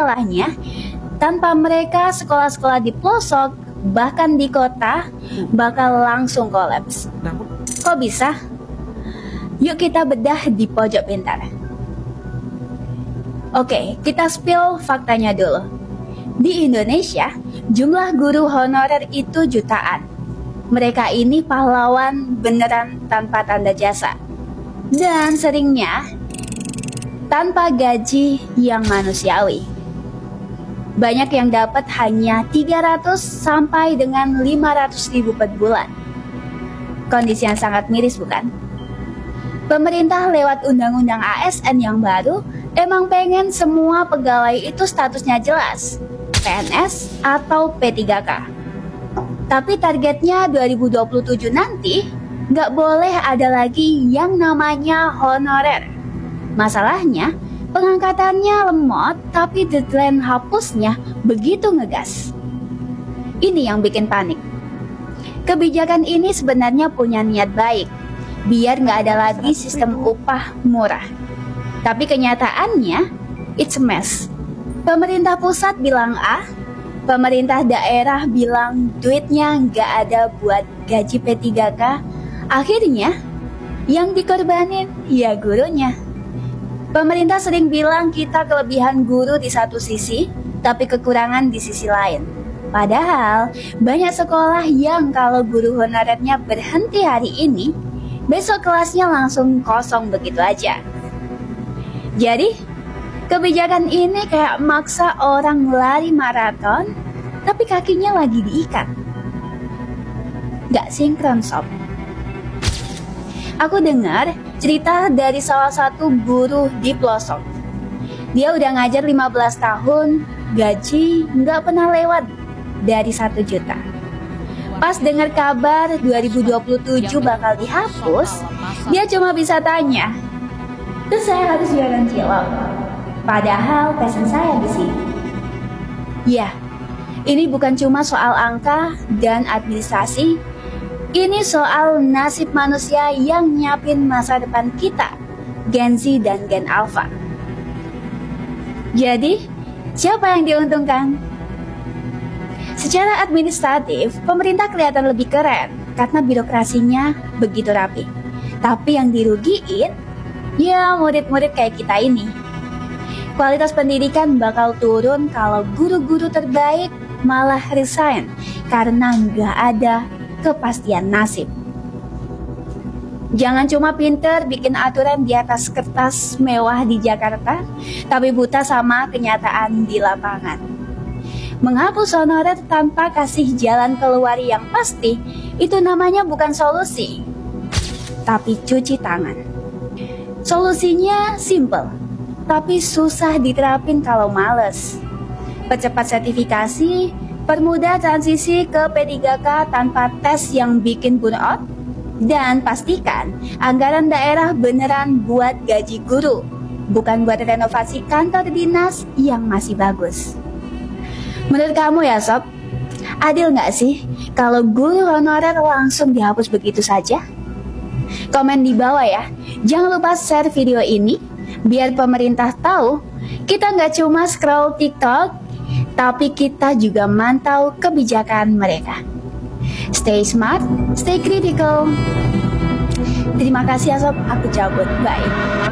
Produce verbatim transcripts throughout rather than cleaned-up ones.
masalahnya, tanpa mereka sekolah-sekolah di pelosok, bahkan di kota, bakal langsung kolaps. Kok bisa? Yuk kita bedah di pojok pintar. Oke, kita spill faktanya dulu. Di Indonesia, jumlah guru honorer itu jutaan. Mereka ini pahlawan beneran tanpa tanda jasa. Dan seringnya tanpa gaji yang manusiawi. Banyak yang dapat hanya tiga ratus sampai dengan lima ratus ribu per bulan. Kondisi yang sangat miris, bukan? Pemerintah lewat undang-undang A S N yang baru emang pengen semua pegawai itu statusnya jelas, P N S atau P tiga K. Tapi targetnya dua ribu dua puluh tujuh nanti nggak boleh ada lagi yang namanya honorer. Masalahnya, pengangkatannya lemot tapi deadline hapusnya begitu ngegas. Ini yang bikin panik. Kebijakan ini sebenarnya punya niat baik, biar nggak ada lagi sistem upah murah. Tapi kenyataannya, it's a mess. Pemerintah pusat bilang A, pemerintah daerah bilang duitnya nggak ada buat gaji P tiga K. Akhirnya, yang dikorbanin ya gurunya. Pemerintah sering bilang kita kelebihan guru di satu sisi, tapi kekurangan di sisi lain. Padahal, banyak sekolah yang kalau guru honorernya berhenti hari ini, besok kelasnya langsung kosong begitu aja. Jadi, kebijakan ini kayak maksa orang lari maraton, tapi kakinya lagi diikat. Gak sinkron, sob. Aku dengar cerita dari salah satu guru di pelosok. Dia udah ngajar lima belas tahun, gaji gak pernah lewat dari satu juta. Pas dengar kabar dua ribu dua puluh tujuh bakal dihapus, dia cuma bisa tanya, terus saya harus jualan cilok. Padahal passion saya di sini. Ya, ini bukan cuma soal angka dan administrasi. Ini soal nasib manusia yang nyiapin masa depan kita, Gen Z dan Gen Alpha. Jadi, siapa yang diuntungkan? Secara administratif, pemerintah kelihatan lebih keren karena birokrasinya begitu rapi. Tapi yang dirugiin, ya murid-murid kayak kita ini. Kualitas pendidikan bakal turun kalau guru-guru terbaik malah resign karena nggak ada kepastian nasib. Jangan cuma pinter bikin aturan di atas kertas mewah di Jakarta, tapi buta sama kenyataan di lapangan. Menghapus honorer tanpa kasih jalan keluar yang pasti, itu namanya bukan solusi, tapi cuci tangan. Solusinya simple, tapi susah diterapin kalau males. Percepat sertifikasi, permudah transisi ke P tiga K tanpa tes yang bikin burnout, dan pastikan anggaran daerah beneran buat gaji guru, bukan buat renovasi kantor dinas yang masih bagus. Menurut kamu ya sob, adil nggak sih kalau guru honorer langsung dihapus begitu saja? Komen di bawah ya. Jangan lupa share video ini biar pemerintah tahu kita nggak cuma scroll TikTok, tapi kita juga mantau kebijakan mereka. Stay smart, stay critical. Terima kasih ya sob, aku cabut, bye.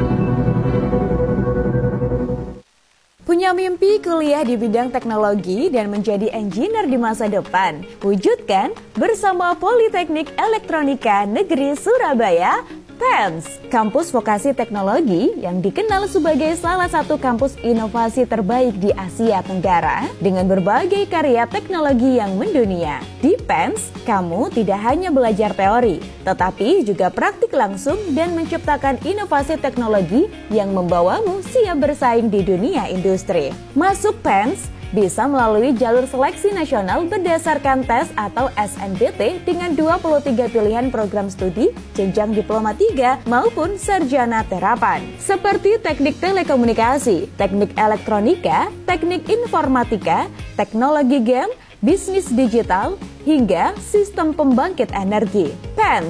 Punya mimpi kuliah di bidang teknologi dan menjadi engineer di masa depan? Wujudkan bersama Politeknik Elektronika Negeri Surabaya, P E N S, kampus vokasi teknologi yang dikenal sebagai salah satu kampus inovasi terbaik di Asia Tenggara dengan berbagai karya teknologi yang mendunia. Di P E N S, kamu tidak hanya belajar teori, tetapi juga praktik langsung dan menciptakan inovasi teknologi yang membawamu siap bersaing di dunia industri. Masuk P E N S bisa melalui jalur seleksi nasional berdasarkan tes atau S N B T dengan dua puluh tiga pilihan program studi, jenjang diploma tiga maupun sarjana terapan. Seperti teknik telekomunikasi, teknik elektronika, teknik informatika, teknologi game, bisnis digital, hingga sistem pembangkit energi. P E N S,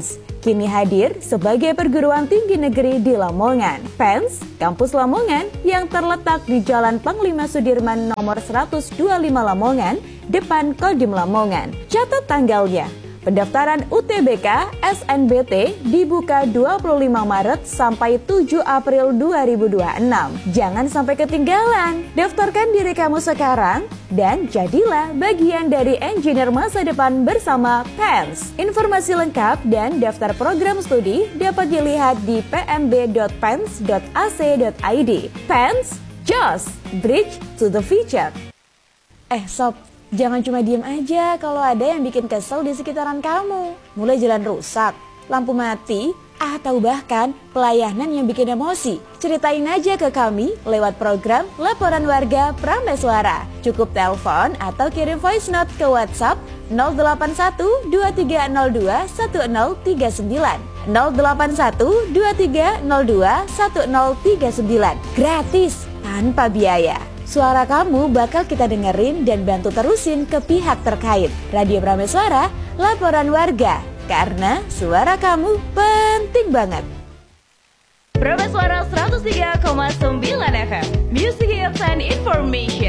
kini hadir sebagai perguruan tinggi negeri di Lamongan. P E N S, Kampus Lamongan yang terletak di Jalan Panglima Sudirman nomor seratus dua puluh lima Lamongan, depan Kodim Lamongan. Catat tanggalnya. Pendaftaran U T B K S N B T dibuka dua puluh lima Maret sampai tujuh April dua ribu dua puluh enam. Jangan sampai ketinggalan. Daftarkan diri kamu sekarang dan jadilah bagian dari engineer masa depan bersama P E N S. Informasi lengkap dan daftar program studi dapat dilihat di p m b dot pens dot a c dot i d. P E N S, just bridge to the future. Eh sob, jangan cuma diem aja kalau ada yang bikin kesel di sekitaran kamu. Mulai jalan rusak, lampu mati, atau bahkan pelayanan yang bikin emosi. Ceritain aja ke kami lewat program Laporan Warga Prameswara. Cukup telepon atau kirim voice note ke WhatsApp nol delapan satu dua tiga nol dua satu nol tiga sembilan nol delapan satu dua tiga nol dua satu nol tiga sembilan. Gratis, tanpa biaya. Suara kamu bakal kita dengerin dan bantu terusin ke pihak terkait. Radio Prameswara, Laporan Warga. Karena suara kamu penting banget. Prameswara seratus tiga koma sembilan F M, Music Hits and Information.